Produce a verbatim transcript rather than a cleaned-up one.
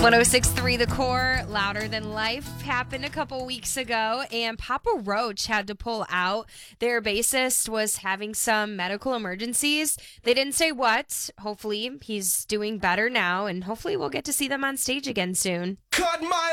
one oh six point three The Core, Louder Than Life, happened a couple weeks ago, and Papa Roach had to pull out. Their bassist was having some medical emergencies. They didn't say what. Hopefully, he's doing better now, and hopefully we'll get to see them on stage again soon. Cut my